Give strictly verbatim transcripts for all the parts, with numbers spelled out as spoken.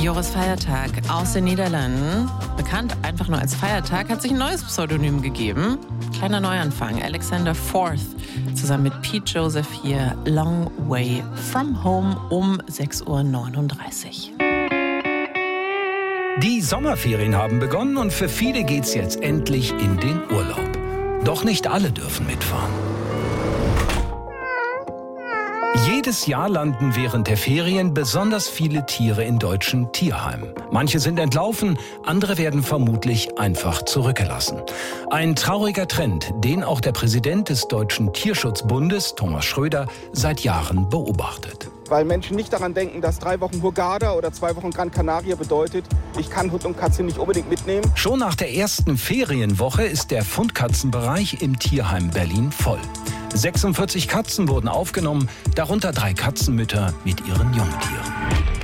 Joris Feiertag aus den Niederlanden, bekannt einfach nur als Feiertag, hat sich ein neues Pseudonym gegeben. Kleiner Neuanfang, Alexander Forth, zusammen mit Pete Joseph hier, Long Way From Home um sechs Uhr neununddreißig. Die Sommerferien haben begonnen und für viele geht's jetzt endlich in den Urlaub. Doch nicht alle dürfen mitfahren. Jedes Jahr landen während der Ferien besonders viele Tiere in deutschen Tierheimen. Manche sind entlaufen, andere werden vermutlich einfach zurückgelassen. Ein trauriger Trend, den auch der Präsident des Deutschen Tierschutzbundes, Thomas Schröder, seit Jahren beobachtet. Weil Menschen nicht daran denken, dass drei Wochen Hurghada oder zwei Wochen Gran Canaria bedeutet, ich kann Hund und Katze nicht unbedingt mitnehmen. Schon nach der ersten Ferienwoche ist der Fundkatzenbereich im Tierheim Berlin voll. sechsundvierzig Katzen wurden aufgenommen, darunter drei Katzenmütter mit ihren Jungtieren.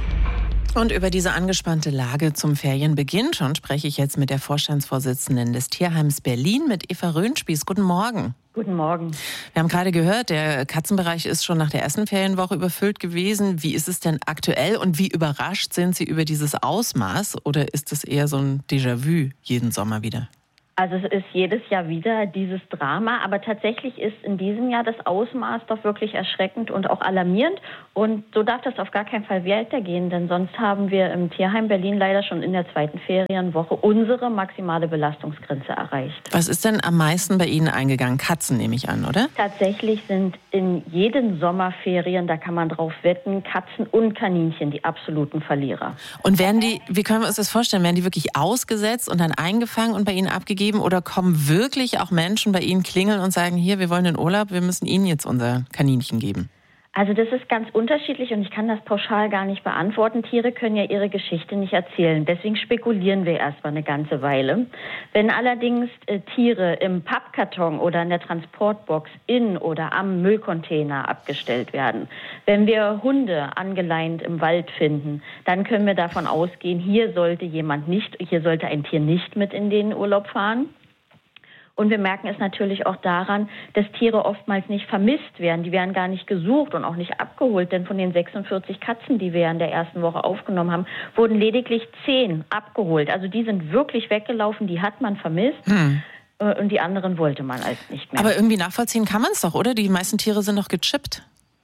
Und über diese angespannte Lage zum Ferienbeginn schon spreche ich jetzt mit der Vorstandsvorsitzenden des Tierheims Berlin, mit Eva Röhnspieß. Guten Morgen. Guten Morgen. Wir haben gerade gehört, der Katzenbereich ist schon nach der ersten Ferienwoche überfüllt gewesen. Wie ist es denn aktuell und wie überrascht sind Sie über dieses Ausmaß? Oder ist es eher so ein Déjà-vu jeden Sommer wieder? Also es ist jedes Jahr wieder dieses Drama, aber tatsächlich ist in diesem Jahr das Ausmaß doch wirklich erschreckend und auch alarmierend. Und so darf das auf gar keinen Fall weitergehen, denn sonst haben wir im Tierheim Berlin leider schon in der zweiten Ferienwoche unsere maximale Belastungsgrenze erreicht. Was ist denn am meisten bei Ihnen eingegangen? Katzen nehme ich an, oder? Tatsächlich sind in jeden Sommerferien, da kann man drauf wetten, Katzen und Kaninchen die absoluten Verlierer. Und werden die, wie können wir uns das vorstellen, werden die wirklich ausgesetzt und dann eingefangen und bei Ihnen abgegeben? Oder kommen wirklich auch Menschen bei Ihnen klingeln und sagen, hier, wir wollen in Urlaub, wir müssen Ihnen jetzt unser Kaninchen geben? Also das ist ganz unterschiedlich und ich kann das pauschal gar nicht beantworten. Tiere können ja ihre Geschichte nicht erzählen. Deswegen spekulieren wir erstmal eine ganze Weile. Wenn allerdings äh, Tiere im Pappkarton oder in der Transportbox in oder am Müllcontainer abgestellt werden, wenn wir Hunde angeleint im Wald finden, dann können wir davon ausgehen, hier sollte jemand nicht, hier sollte ein Tier nicht mit in den Urlaub fahren. Und wir merken es natürlich auch daran, dass Tiere oftmals nicht vermisst werden. Die werden gar nicht gesucht und auch nicht abgeholt. Denn von den sechsundvierzig Katzen, die wir in der ersten Woche aufgenommen haben, wurden lediglich zehn abgeholt. Also die sind wirklich weggelaufen, die hat man vermisst. Hm. Und die anderen wollte man als nicht mehr. Aber irgendwie nachvollziehen kann man es doch, oder? Die meisten Tiere sind doch gechippt.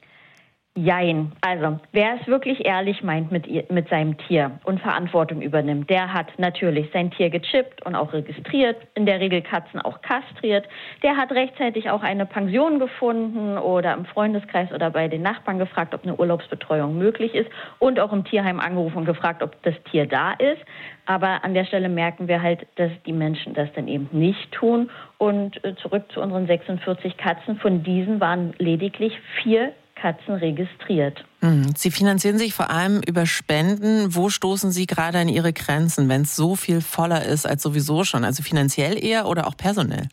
Jein. Also, wer es wirklich ehrlich meint mit, ihr, mit seinem Tier und Verantwortung übernimmt, der hat natürlich sein Tier gechippt und auch registriert, in der Regel Katzen auch kastriert. Der hat rechtzeitig auch eine Pension gefunden oder im Freundeskreis oder bei den Nachbarn gefragt, ob eine Urlaubsbetreuung möglich ist und auch im Tierheim angerufen und gefragt, ob das Tier da ist. Aber an der Stelle merken wir halt, dass die Menschen das dann eben nicht tun. Und äh, zurück zu unseren sechsundvierzig Katzen. Von diesen waren lediglich vier Katzen registriert. Sie finanzieren sich vor allem über Spenden. Wo stoßen Sie gerade an Ihre Grenzen, wenn es so viel voller ist als sowieso schon? Also finanziell eher oder auch personell?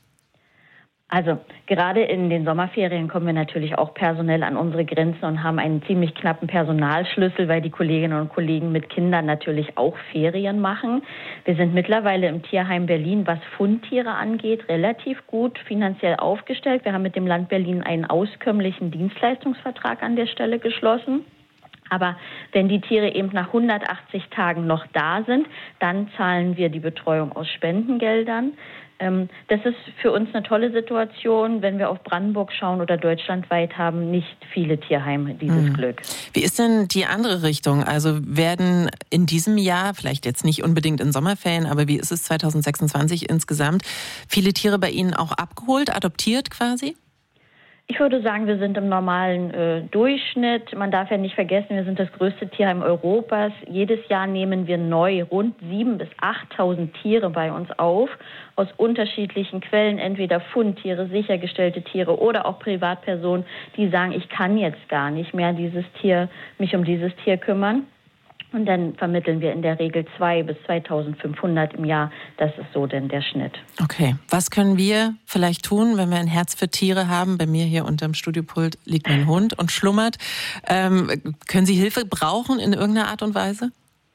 Also gerade in den Sommerferien kommen wir natürlich auch personell an unsere Grenzen und haben einen ziemlich knappen Personalschlüssel, weil die Kolleginnen und Kollegen mit Kindern natürlich auch Ferien machen. Wir sind mittlerweile im Tierheim Berlin, was Fundtiere angeht, relativ gut finanziell aufgestellt. Wir haben mit dem Land Berlin einen auskömmlichen Dienstleistungsvertrag an der Stelle geschlossen. Aber wenn die Tiere eben nach hundertachtzig Tagen noch da sind, dann zahlen wir die Betreuung aus Spendengeldern. Das ist für uns eine tolle Situation. Wenn wir auf Brandenburg schauen oder deutschlandweit, haben nicht viele Tierheime dieses mhm. Glück. Wie ist denn die andere Richtung? Also werden in diesem Jahr, vielleicht jetzt nicht unbedingt in Sommerferien, aber wie ist es zwanzig sechsundzwanzig insgesamt, viele Tiere bei Ihnen auch abgeholt, adoptiert quasi? Ich würde sagen, wir sind im normalen äh, Durchschnitt. Man darf ja nicht vergessen, wir sind das größte Tierheim Europas. Jedes Jahr nehmen wir neu rund siebentausend bis achttausend Tiere bei uns auf, aus unterschiedlichen Quellen, entweder Fundtiere, sichergestellte Tiere oder auch Privatpersonen, die sagen, ich kann jetzt gar nicht mehr dieses Tier, mich um dieses Tier kümmern. Und dann vermitteln wir in der Regel zweitausend bis zweitausendfünfhundert im Jahr. Das ist so denn der Schnitt. Okay. Was können wir vielleicht tun, wenn wir ein Herz für Tiere haben? Bei mir hier unterm Studiopult liegt mein Hund und schlummert. Ähm, können Sie Hilfe brauchen in irgendeiner Art und Weise?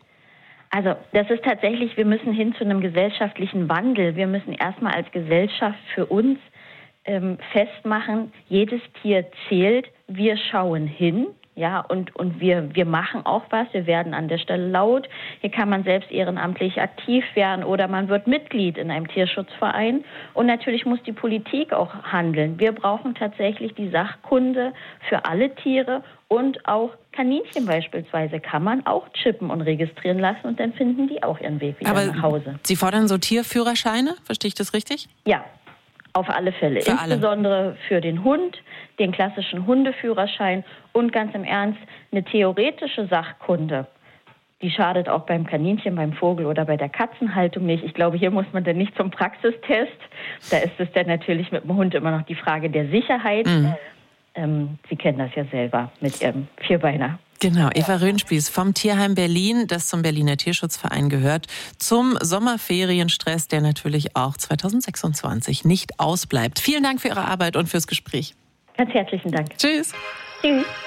Also das ist tatsächlich, wir müssen hin zu einem gesellschaftlichen Wandel. Wir müssen erstmal als Gesellschaft für uns ähm, festmachen, jedes Tier zählt. Wir schauen hin. Ja, und, und wir, wir machen auch was. Wir werden an der Stelle laut. Hier kann man selbst ehrenamtlich aktiv werden oder man wird Mitglied in einem Tierschutzverein. Und natürlich muss die Politik auch handeln. Wir brauchen tatsächlich die Sachkunde für alle Tiere und auch Kaninchen beispielsweise kann man auch chippen und registrieren lassen und dann finden die auch ihren Weg wieder Aber nach Hause. Sie fordern so Tierführerscheine? Verstehe ich das richtig? Ja. Auf alle Fälle, für insbesondere alle. für den Hund, den klassischen Hundeführerschein und ganz im Ernst eine theoretische Sachkunde. Die schadet auch beim Kaninchen, beim Vogel oder bei der Katzenhaltung nicht. Ich glaube, hier muss man dann nicht zum Praxistest. Da ist es dann natürlich mit dem Hund immer noch die Frage der Sicherheit. Mhm. Ähm, Sie kennen das ja selber mit Ihrem Vierbeiner. Genau, Eva Röhnspieß vom Tierheim Berlin, das zum Berliner Tierschutzverein gehört, zum Sommerferienstress, der natürlich auch zwanzig sechsundzwanzig nicht ausbleibt. Vielen Dank für Ihre Arbeit und fürs Gespräch. Ganz herzlichen Dank. Tschüss. Tschüss.